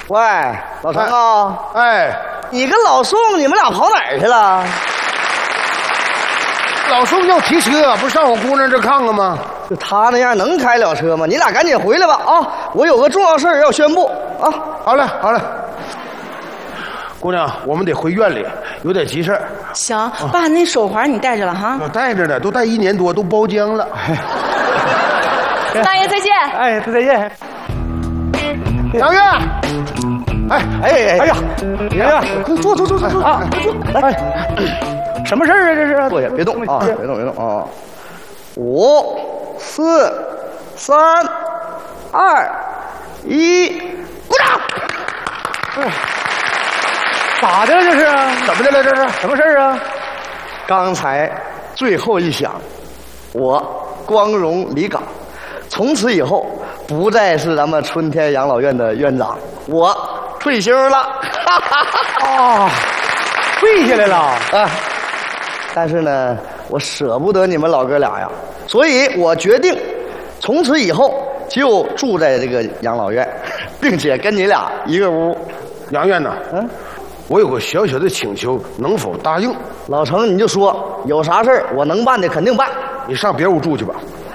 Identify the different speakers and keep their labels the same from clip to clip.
Speaker 1: 喂，老程啊，
Speaker 2: 哎，
Speaker 1: 你跟老宋你们俩跑哪儿去了？
Speaker 2: 老宋要提车，不上我姑娘这看看吗？
Speaker 1: 就他那样能开了车吗？你俩赶紧回来吧啊！我有个重要事儿要宣布啊！
Speaker 2: 好嘞，好嘞。姑娘，我们得回院里，有点急事儿。
Speaker 3: 行，爸，那手环你戴着了哈？
Speaker 2: 我带着呢，都戴1年多，都包浆了。
Speaker 3: 大爷再见。
Speaker 1: 哎，再见。
Speaker 2: 杨月，
Speaker 1: 哎呀，杨月，
Speaker 2: 快坐啊！快坐。
Speaker 1: 来，什么事儿啊？这是坐下，别动啊！别动啊！5、4、3、2、1，鼓掌！咋的了这是？
Speaker 2: 怎么的了这是？
Speaker 1: 什么事儿啊？刚才最后一响，我光荣离岗，从此以后不再是咱们春天养老院的院长，我退休了。
Speaker 4: 哦，退下来了
Speaker 1: 啊！但是呢，我舍不得你们老哥俩呀，所以我决定从此以后就住在这个养老院，并且跟你俩一个屋。
Speaker 2: 杨院呐，我有个小小的请求，能否答应？
Speaker 1: 老程，你就说有啥事儿我能办的肯定办。
Speaker 2: 你上别屋住去吧。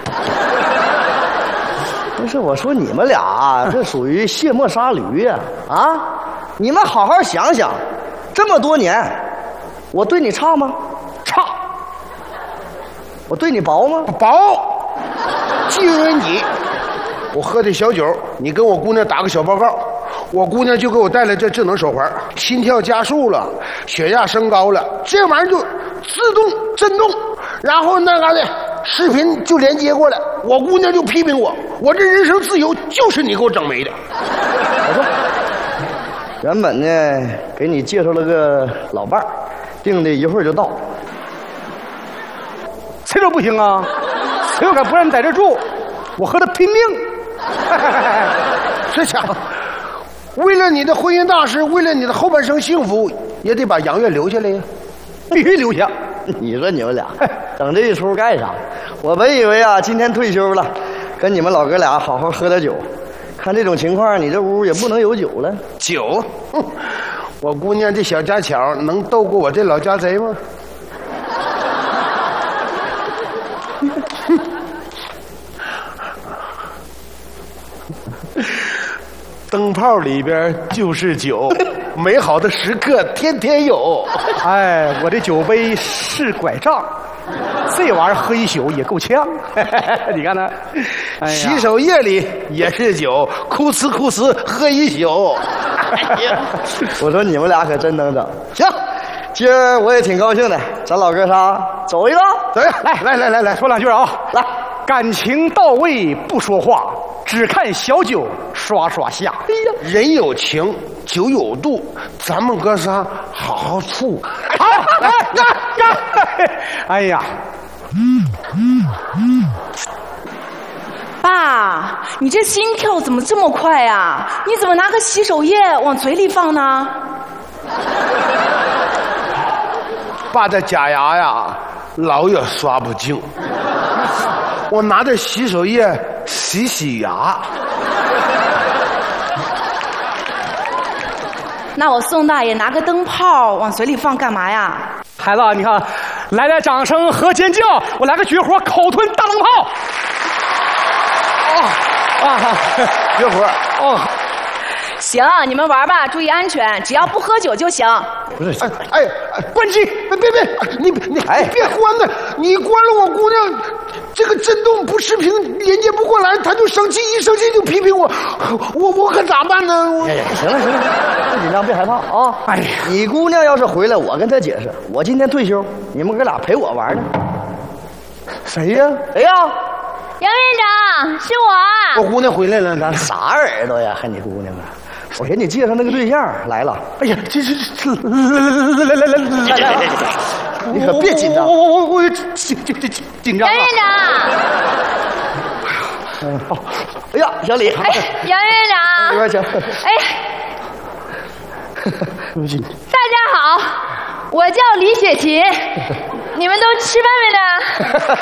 Speaker 1: 不是，我说你们俩这属于卸磨杀驴呀！啊，你们好好想想，这么多年，我对你差吗？差。我对你薄吗？
Speaker 2: 薄。就因为你，我喝的小酒，你跟我姑娘打个小报告。我姑娘就给我带来这智能手环，心跳加速了，血压升高了，这玩意儿就自动震动，然后那嘎的视频就连接过来，我姑娘就批评我，我这人生自由就是你给我整没的。
Speaker 1: 我说，原本呢给你介绍了个老伴儿，定的一会儿就到，
Speaker 4: 这都不行啊！谁要敢不让你在这住，我和他拼命！
Speaker 2: 这家伙。为了你的婚姻大事，为了你的后半生幸福，也得把杨月留下来呀！
Speaker 4: 必须留下。
Speaker 1: 你说你们俩整这一出干啥？我本以为啊，今天退休了，跟你们老哥俩好好喝点酒。看这种情况，你这屋也不能有酒了。
Speaker 2: 酒？哼！我姑娘这小家巧能斗过我这老家贼吗？灯泡里边就是酒，美好的时刻天天有。
Speaker 4: 哎，我这酒杯是拐杖，这玩意儿喝一宿也够呛。你看他，哎、
Speaker 2: 洗手液里也是酒，哭呲哭呲喝一宿。
Speaker 1: 我说你们俩可真能整。行，今儿我也挺高兴的，咱老哥仨走一个。
Speaker 2: 走呀，来，
Speaker 4: 说两句啊！
Speaker 1: 来，
Speaker 4: 感情到位不说话，只看小酒刷刷下。
Speaker 1: 哎呀，
Speaker 2: 人有情，酒有度，咱们哥仨好好处。
Speaker 4: 好，来干！哎呀，
Speaker 3: 爸，你这心跳怎么这么快呀？你怎么拿个洗手液往嘴里放呢？
Speaker 2: 爸的假牙呀，老也刷不净，我拿着洗手液洗牙。
Speaker 3: 那我宋大爷拿个灯泡往嘴里放干嘛呀？
Speaker 4: 孩子，你看，来掌声和尖叫，我来个绝活，口吞大灯泡。
Speaker 1: 绝活
Speaker 4: 哦。
Speaker 3: 行，你们玩吧，注意安全，只要不喝酒就行。
Speaker 1: 不是，
Speaker 2: 哎，关机！别，你别关了，你关了我姑娘，这个震动不视频连接不过来，她就生气，一生气就批评我，我可咋办呢？
Speaker 1: 行了，不紧张，别害怕啊！
Speaker 4: 哎呀，
Speaker 1: 你姑娘要是回来，我跟她解释，我今天退休，你们哥俩陪我玩呢。
Speaker 2: 谁呀？
Speaker 1: 谁呀？
Speaker 5: 杨院长，是我。
Speaker 2: 我姑娘回来了，咱
Speaker 1: 啥耳朵呀？还你姑娘啊？我给你介绍那个对象来了。
Speaker 2: 哎呀，这来，
Speaker 1: 你可别紧张。
Speaker 4: 我紧张。
Speaker 5: 杨院长。
Speaker 1: 哎呀，小李。
Speaker 5: 哎，杨院长。
Speaker 1: 这边请。
Speaker 5: 哎，大家好，我叫李雪琴，你们都吃饭没呢？